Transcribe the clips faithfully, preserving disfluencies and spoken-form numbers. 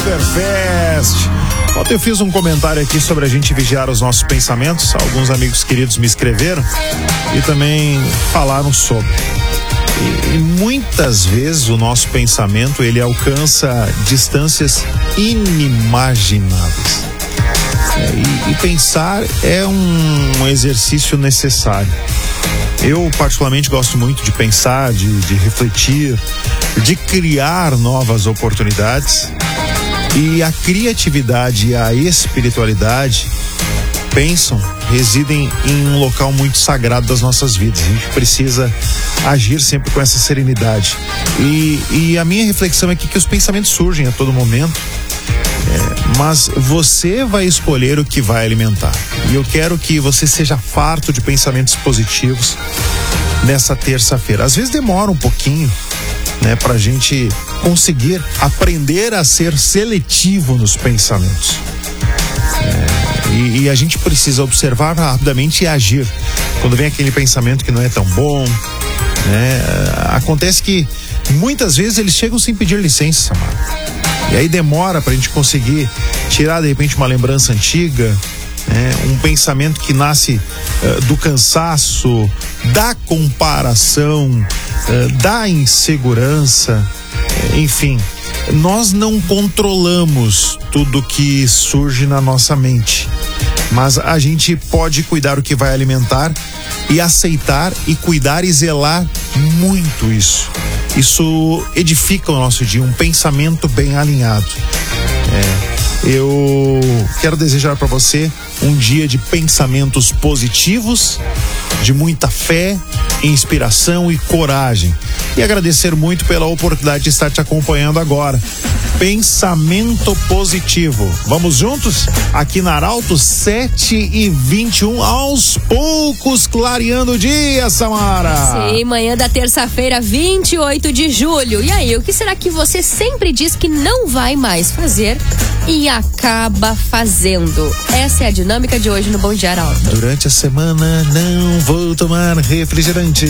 Oktoberfest. Ontem eu fiz um comentário aqui sobre a gente vigiar os nossos pensamentos. Alguns amigos queridos me escreveram e também falaram sobre. E, e muitas vezes o nosso pensamento, ele alcança distâncias inimagináveis. É, e, e pensar é um, um exercício necessário. Eu particularmente gosto muito de pensar, de, de refletir, de criar novas oportunidades. E a criatividade e a espiritualidade, pensam, residem em um local muito sagrado das nossas vidas. A gente precisa agir sempre com essa serenidade. E, e a minha reflexão é que, que os pensamentos surgem a todo momento, é, mas você vai escolher o que vai alimentar. E eu quero que você seja farto de pensamentos positivos nessa terça-feira. Às vezes demora um pouquinho, né, pra gente conseguir aprender a ser seletivo nos pensamentos. É, e, e a gente precisa observar rapidamente e agir quando vem aquele pensamento que não é tão bom, né? Acontece que muitas vezes eles chegam sem pedir licença, Samara. E aí demora pra gente conseguir tirar de repente uma lembrança antiga, né? Um pensamento que nasce uh, do cansaço, da comparação, uh, da insegurança, enfim. Nós não controlamos tudo que surge na nossa mente, mas a gente pode cuidar o que vai alimentar e aceitar e cuidar e zelar muito isso. Isso edifica o nosso dia, um pensamento bem alinhado. É, eu quero desejar para você um dia de pensamentos positivos, de muita fé, inspiração e coragem. E agradecer muito pela oportunidade de estar te acompanhando agora. Pensamento positivo. Vamos juntos? Aqui na Arauto, sete e vinte e um, aos poucos clareando o dia, Samara. Sim, manhã da terça-feira, vinte e oito de julho. E aí, o que será que você sempre diz que não vai mais fazer e acaba fazendo? Essa é a dinâmica de hoje no Bom Dia Arauto. Durante a semana não vou tomar refrigerante.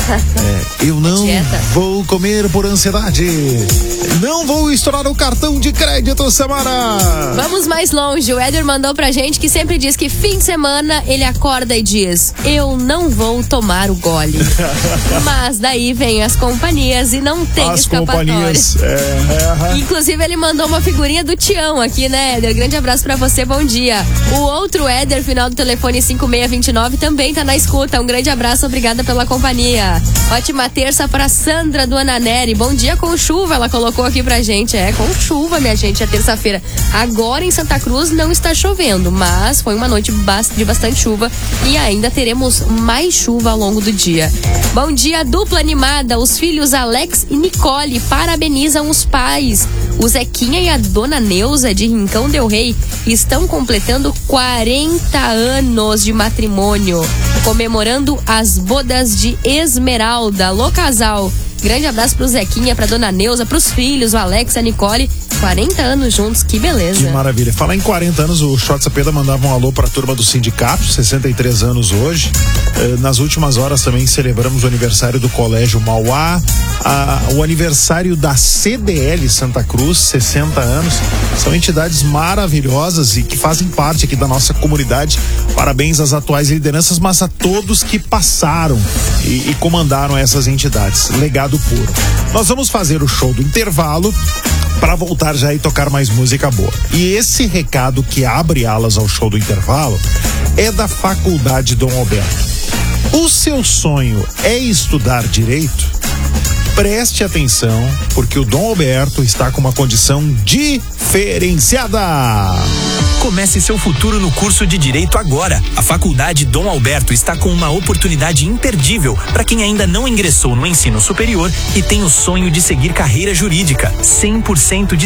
é, eu não Dieta. vou comer por ansiedade. Não vou estourar o cartão de crédito, Samara. Vamos mais longe. O Éder mandou pra gente que sempre diz que fim de semana ele acorda e diz: eu não vou tomar o gole. Mas daí vem as companhias e não tem as escapatória. Companhias, é, é. Inclusive ele mandou uma figurinha do Tião aqui, né, Éder? Grande abraço pra você, bom dia. O outro Éder, final do telefone cinco seis dois nove, também tá na escuta. Um grande abraço, obrigada pela companhia. Ótima terça pra Sandra do Ananeri. Bom dia com chuva, ela colocou aqui pra gente. É, com chuva, minha gente, é terça-feira. Agora em Santa Cruz não está chovendo, mas foi uma noite de bastante chuva e ainda teremos mais chuva ao longo do dia. Bom dia, dupla animada. Os filhos Alex e Nicole parabenizam os pais. O Zequinha e a dona Neuza de Rincão del Rei estão completando quarenta anos de matrimônio, comemorando as bodas de Esmeralda. Alô, casal. Grande abraço pro Zequinha, pra dona Neuza, pros filhos, o Alex e a Nicole. quarenta anos juntos, que beleza. Que maravilha. Falar em quarenta anos, o Shot Sapeda mandava um alô pra turma do sindicato, sessenta e três anos hoje. Eh, nas últimas horas também celebramos o aniversário do Colégio Mauá, a, o aniversário da C D L Santa Cruz, sessenta anos. São entidades maravilhosas e que fazem parte aqui da nossa comunidade. Parabéns às atuais lideranças, mas a todos que passaram e, e comandaram essas entidades. Legado puro. Nós vamos fazer o show do intervalo para voltar já e tocar mais música boa. E esse recado que abre alas ao show do intervalo é da Faculdade Dom Alberto. O seu sonho é estudar direito? Preste atenção, porque o Dom Alberto está com uma condição diferenciada. Comece seu futuro no curso de Direito agora. A Faculdade Dom Alberto está com uma oportunidade imperdível para quem ainda não ingressou no ensino superior e tem o sonho de seguir carreira jurídica. cem por cento de